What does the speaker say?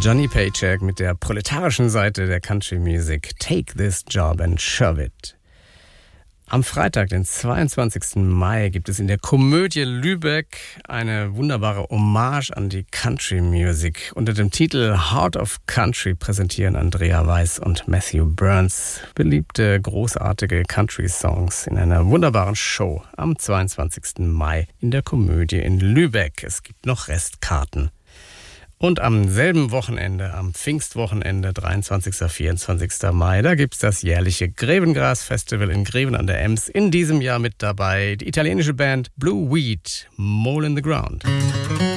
Johnny Paycheck mit der proletarischen Seite der Country Music. Take this job and shove it. Am Freitag, den 22. Mai, gibt es in der Komödie Lübeck eine wunderbare Hommage an die Country Music. Unter dem Titel Heart of Country präsentieren Andrea Weiss und Matthew Burns beliebte, großartige Country-Songs in einer wunderbaren Show am 22. Mai in der Komödie in Lübeck. Es gibt noch Restkarten. Und am selben Wochenende, am Pfingstwochenende, 23. 24. Mai, da gibt's das jährliche Grevengras-Festival in Greven an der Ems. In diesem Jahr mit dabei die italienische Band Blue Weed, Mole in the Ground.